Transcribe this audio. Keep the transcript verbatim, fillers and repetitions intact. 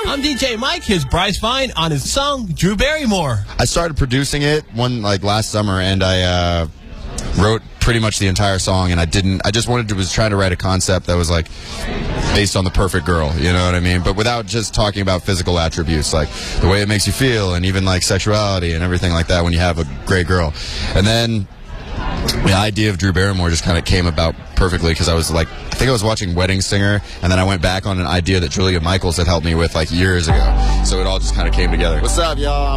I'm D J Mike. Here's Bryce Vine on his song, Drew Barrymore. I started producing it one like last summer, and I uh, wrote pretty much the entire song, and I didn't, I just wanted to, was trying to write a concept that was like based on the perfect girl, you know what I mean? But without just talking about physical attributes, like the way it makes you feel, and even like sexuality and everything like that when you have a great girl. And then the idea of Drew Barrymore just kind of came about perfectly because I was like, I think I was watching Wedding Singer, and then I went back on an idea that Julia Michaels had helped me with like years ago. So it all just kind of came together. What's up, y'all?